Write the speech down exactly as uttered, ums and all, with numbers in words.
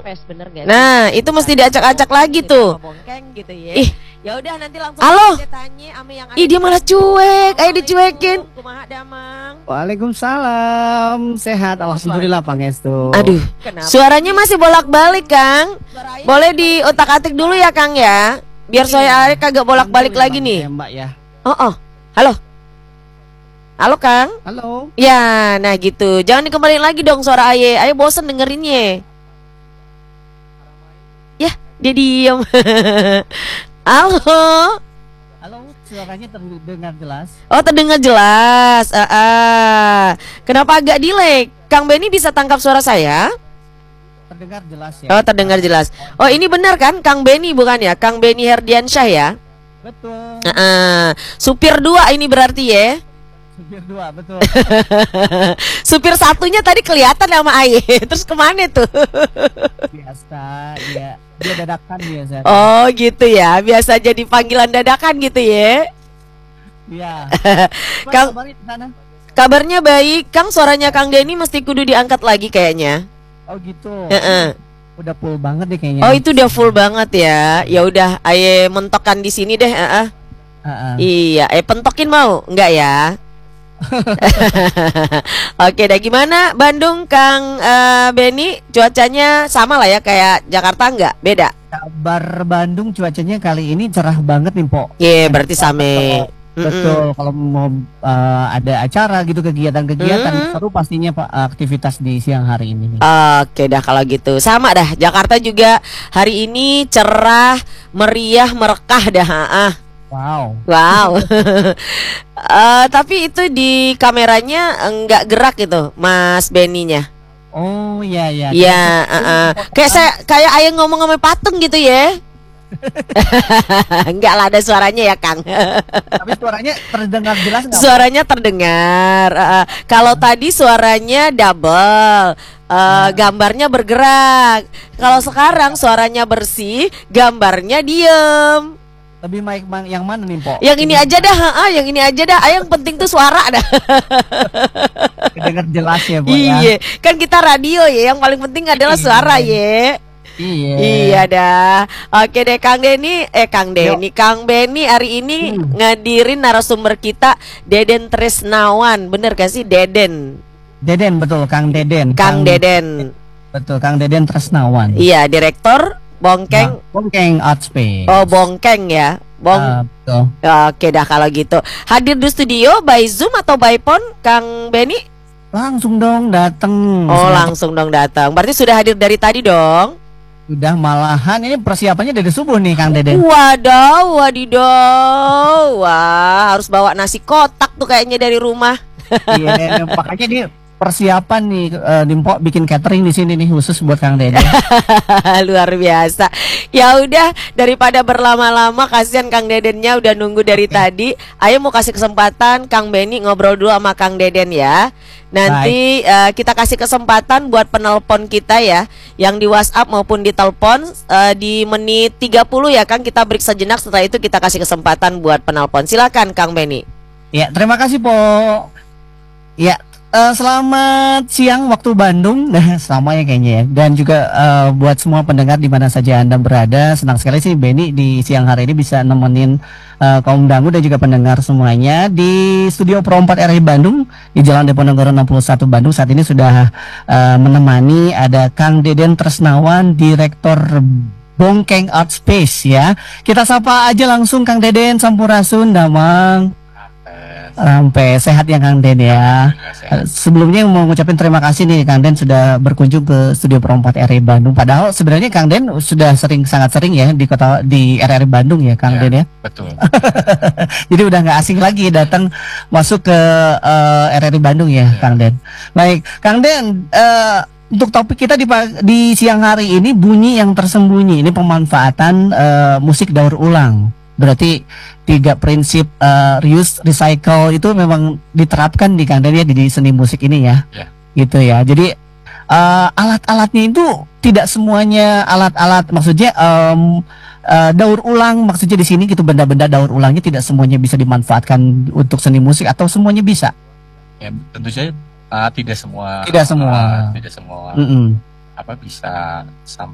Pes bener gak? Nah, itu mesti diacak-acak lagi tuh. Bongkeng gitu ya. Ih, ya udah nanti langsung halo. aja tanya ame yang Ih, dia malah cuek. Ayo dicuekin. Kumaha damang. Waalaikumsalam. Sehat alhamdulillah Pangestu. Aduh. Kenapa? Suaranya masih bolak-balik, Kang. Boleh diotak-atik dulu ya, Kang ya. Biar saya kagak bolak-balik lagi nih. Ya, Mbak ya. Oh, oh. Halo. Halo, Kang. Halo. Ya, nah gitu. Jangan dikembaliin lagi dong suara Aye. Aye bosen dengerinnya. Ya, dia diem. Halo. Halo, suaranya terdengar jelas. Oh, terdengar jelas. Ah, ah. Kenapa agak delay? Kang Benny bisa tangkap suara saya? Terdengar jelas ya. Oh, terdengar jelas. Oh, ini benar kan Kang Benny bukan ya? Kang Benny Herdiansyah ya? Betul. Ah, ah. Supir dua ini berarti ya? Supir dua, betul. Supir satunya tadi kelihatan sama Aye. Terus kemana tuh? Biasa, ya. Dia dadakan biasa. Oh gitu ya. Biasa jadi panggilan dadakan gitu ya. Iya. Kang, Kabar di sana? kabarnya baik. Kang, suaranya Kang Denny mesti kudu diangkat lagi kayaknya. Oh gitu. Heeh. Udah full banget nih kayaknya. Oh, itu udah full banget ya. Ya udah, Aye mentokan di sini deh, heeh. Uh-uh. Iya, eh pentokin mau? Enggak ya? Oke, dah gimana Bandung Kang uh, Benny? Cuacanya sama lah ya kayak Jakarta enggak? Beda? Kabar Bandung cuacanya kali ini cerah banget nih, Po. Iya, yeah, berarti sama. Betul, kalau mau uh, ada acara gitu, kegiatan-kegiatan Mm. seru pastinya Pak, aktivitas di siang hari ini nih. Oke dah kalau gitu. Sama dah, Jakarta juga hari ini cerah, meriah, merekah dah. Ah. Wow. Wow. uh, tapi itu di kameranya enggak gerak gitu, Mas Benny-nya. Oh iya iya. Iya, uh, uh. Kayak saya kayak Ayah ngomong sama patung gitu ya. Enggak lah, ada suaranya ya Kang. Tapi suaranya terdengar jelas nggak? Suaranya terdengar. Uh, kalau tadi suaranya double, uh, gambarnya bergerak. Kalau sekarang suaranya bersih, gambarnya diem. Lebih baik man- yang mana nih, Po? Yang ini aja dah, ha, yang ini aja dah. Yang penting tuh suara dah. Dengar jelas ya, Po. Iya, Ya? kan kita radio ya. Yang paling penting adalah suara ya. Iya. Iya dah. Oke deh Kang Denny, eh Kang Denny, Kang Benny hari ini Hmm. ngadirin narasumber kita Deden Tresnawan, bener gak sih Deden? Deden, betul, Kang Deden. Kang Deden. Betul, Kang Deden Tresnawan. Iya, direktur Bongkeng. Nah, Bongkeng Art Space. Oh, Bongkeng ya. Bong. Ah, betul. Oke dah kalau gitu. Hadir di studio by Zoom atau by phone, Kang Benny? Langsung dong dateng. Oh, Sudah- langsung dong datang. Berarti sudah hadir dari tadi dong. Sudah malahan ini persiapannya dari subuh nih, Kang Deden. Wadaw, wadidaw. Wah, harus bawa nasi kotak tuh kayaknya dari rumah. Iya, makanya dia persiapan nih, uh, Dimpo bikin catering di sini nih khusus buat Kang Deden. Luar biasa. Ya udah, daripada berlama-lama kasihan Kang Dedennya udah nunggu dari tadi. Ayo mau kasih kesempatan Kang Benny ngobrol dulu sama Kang Deden ya. Nanti uh, kita kasih kesempatan buat penelpon kita ya, yang di WhatsApp maupun di telepon uh, di menit tiga puluh ya Kang, kita break sejenak, setelah itu kita kasih kesempatan buat penelpon. Silakan Kang Benny. Ya, terima kasih, Po. Ya, eh, selamat siang waktu Bandung. Nah, sama ya kayaknya ya. Dan juga eh, buat semua pendengar di mana saja Anda berada, senang sekali sih Benny di siang hari ini bisa nemenin eh, kaum dangu dan juga pendengar semuanya di studio Pro empat R I Bandung di Jalan Diponegoro enam puluh satu Bandung. Saat ini sudah eh, menemani ada Kang Deden Tresnawan, Direktur Bongkeng Art Space ya. Kita sapa aja langsung Kang Deden, Sampurasun, Damang. Sampai sehat ya Kang Den ya. Sebelumnya mau ngucapin terima kasih nih Kang Den sudah berkunjung ke studio Pro empat R I Bandung. Padahal sebenarnya Kang Den sudah sering sangat sering ya di kota di R R I Bandung ya Kang Ya, Den ya. betul. Jadi udah nggak asing lagi datang masuk ke uh, R R I Bandung ya Kang Den. Baik Kang Den, uh, untuk topik kita di, di siang hari ini bunyi yang tersembunyi. Ini pemanfaatan uh, musik daur ulang. Berarti tiga prinsip uh, reuse, recycle itu memang diterapkan di Kang Den ya di seni musik ini ya, Ya. gitu ya. Jadi uh, alat-alatnya itu tidak semuanya alat-alat, maksudnya um, uh, daur ulang, maksudnya di sini gitu benda-benda daur ulangnya tidak semuanya bisa dimanfaatkan untuk seni musik atau semuanya bisa? Ya, tentu saja uh, tidak semua. Tidak semua. uh, tidak semua. Mm-mm. Apa bisa